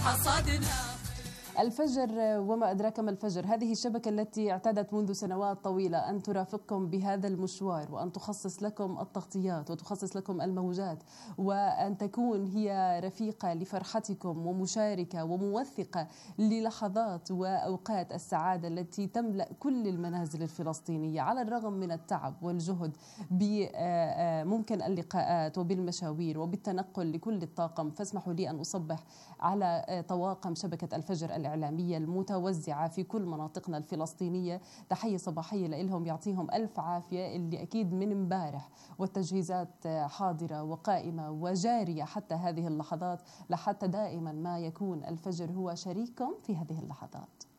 حصدنا. الفجر وما أدراك ما الفجر، هذه الشبكة التي اعتادت منذ سنوات طويلة أن ترافقكم بهذا المشوار، وأن تخصص لكم التغطيات وتخصص لكم الموجات، وأن تكون هي رفيقة لفرحتكم ومشاركة وموثقة للحظات وأوقات السعادة التي تملأ كل المنازل الفلسطينية، على الرغم من التعب والجهد بممكن اللقاءات وبالمشاوير وبالتنقل لكل الطاقم. فاسمحوا لي أن أصبح على طواقم شبكة الفجر الإعلامية المتوزعة في كل مناطقنا الفلسطينية تحية صباحية لهم، يعطيهم ألف عافية، اللي أكيد من امبارح والتجهيزات حاضرة وقائمة وجارية حتى هذه اللحظات، لحتى دائما ما يكون الفجر هو شريككم في هذه اللحظات.